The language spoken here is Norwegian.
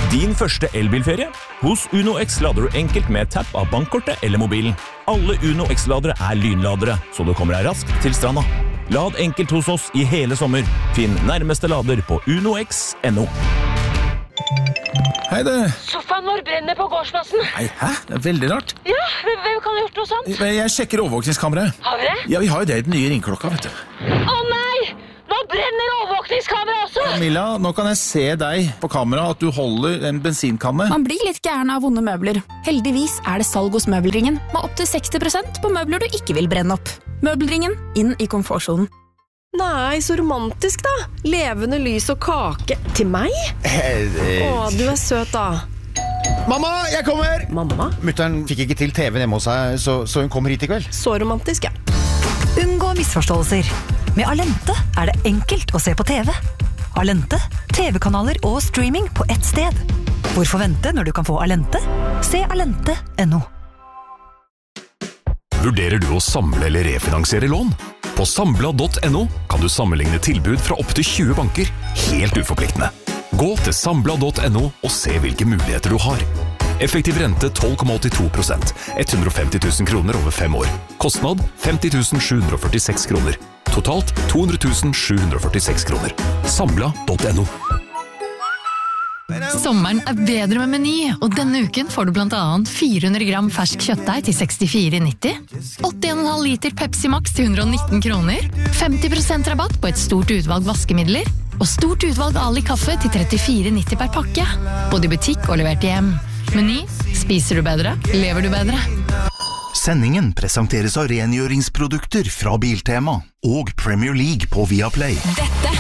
Din første elbilferie? Hos Uno X lader du enkelt med tapp av bankkortet eller mobilen. Alle Uno X-ladere lynladere, så du kommer deg raskt til stranda. Lad enkelt hos oss i hele sommer. Finn nærmeste lader på unox.no. Hei det. Sofaen vår brenner på gårdsplassen. Nei, hæ? Det er veldig rart. Ja, hvem kan ha gjort noe sånt? Jeg sjekker overvåkningskameraet. Har vi det? Ja, vi har jo det i den nye ringklokka, vet du. Å nei! Nå brenner overvåkningskamera også! Milla, nå kan jeg se deg på kamera at du holder en bensinkanne. Man blir litt gæren av vonde møbler. Heldigvis det salg hos Møbelringen, med opp til 60% på møbler du ikke vil brenne opp. Møbelringen, inn i komfortzonen. Nei, så romantisk da. Levende lys og kake. Til meg? Å, du er søt da. Mamma, jeg kommer! Mamma? Mutteren fikk ikke til TV hjemme hos seg, så hun kommer hit i kveld. Så romantisk, ja. Unngå misforståelser. Med Alente det enkelt å se på TV. Alente, TV-kanaler og streaming på ett sted. Hvorfor vente når du kan få Alente? Se alente.no. Vurderer du å samle eller refinansiere lån? På Sambla.no kan du sammenligne tilbud fra opp til 20 banker, helt uforpliktende. Gå til Sambla.no og se hvilke muligheter du har. Effektiv rente 12,82%, 150 000 kroner over 5 år. Kostnad 50 746 kroner. Totalt 200 746 kroner. Sambla.no. Sommeren bedre med Meny, og denne uken får du blant annet 400 gram fersk kjøttdeig til 64,90, 81,5 liter Pepsi Max til 119 kroner, 50% rabatt på et stort utvalg vaskemidler, og stort utvalg Ali kaffe til 34,90 per pakke. Både i butikk og levert hjem. Meny, spiser du bedre, lever du bedre. Sendingen presenteres av rengjøringsprodukter fra Biltema og Premier League på Viaplay. Dette